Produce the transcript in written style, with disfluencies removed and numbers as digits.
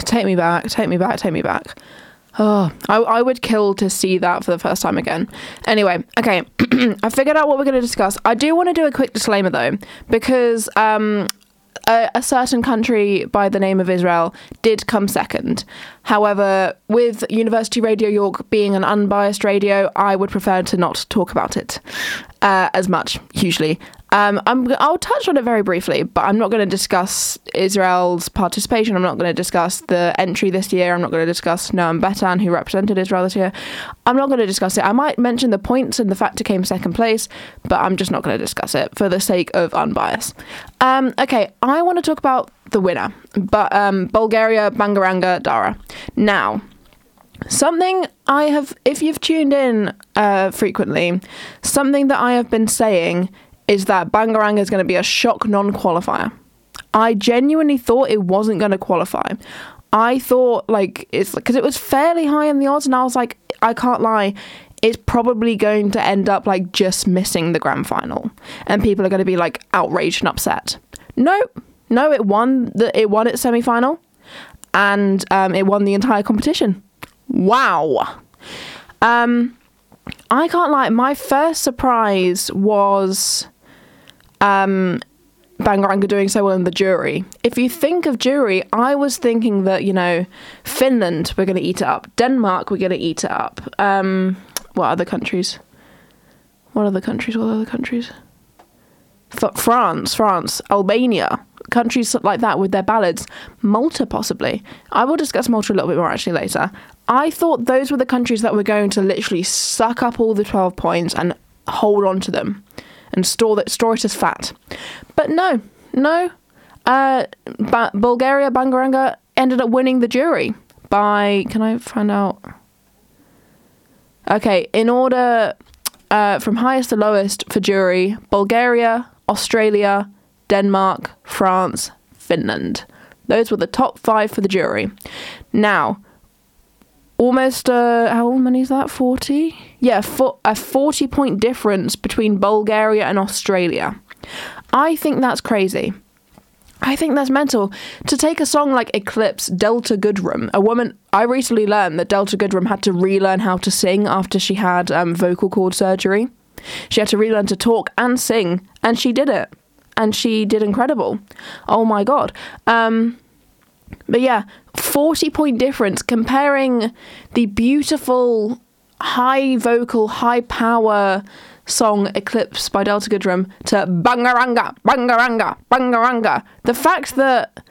Take me back, take me back, take me back. Oh, I would kill to see that for the first time again. Anyway, okay, I figured out what we're going to discuss. I do want to do a quick disclaimer though, because a certain country by the name of Israel did come second. However, with University Radio York being an unbiased radio, I would prefer to not talk about it as much, usually. I'll touch on it very briefly, but I'm not going to discuss Israel's participation. I'm not going to discuss the entry this year. I'm not going to discuss Noam Betan, who represented Israel this year. I'm not going to discuss it. I might mention the points and the fact it came second place, but I'm just not going to discuss it for the sake of unbiased. Okay, I want to talk about the winner, but Bulgaria Bangaranga Dara. Now, something I have, if you've tuned in frequently, something that I have been saying is that Bangaranga is going to be a shock non-qualifier. I genuinely thought it wasn't going to qualify. I thought, like, it's because it was fairly high in the odds, and I was like, I can't lie, it's probably going to end up like just missing the grand final, and people are going to be like outraged and upset. No, it won its semi-final, and it won the entire competition. Wow. I can't lie, my first surprise was Bangaranga doing so well in the jury. If you think of jury, I was thinking that, you know, Finland, we're going to eat it up. Denmark, we're going to eat it up. What other countries? France, Albania, countries like that with their ballads. Malta, possibly. I will discuss Malta a little bit more actually later. I thought those were the countries that were going to literally suck up all the 12 points and hold on to them and store it as fat. But no. Bulgaria Bangaranga ended up winning the jury by, can I find out? Okay, in order from highest to lowest for jury, Bulgaria, Australia, Denmark, France, Finland. Those were the top 5 for the jury. Now, almost, how many is that? 40? Yeah, a 40-point difference between Bulgaria and Australia. I think that's crazy. I think that's mental. To take a song like Eclipse, Delta Goodrem, a woman, I recently learned that Delta Goodrem had to relearn how to sing after she had vocal cord surgery. She had to relearn to talk and sing, and she did it. And she did incredible. Oh my God. But yeah, 40-point difference comparing the beautiful, high vocal, high power song Eclipse by Delta Goodrem to Bangaranga, Bangaranga, Bangaranga. The fact that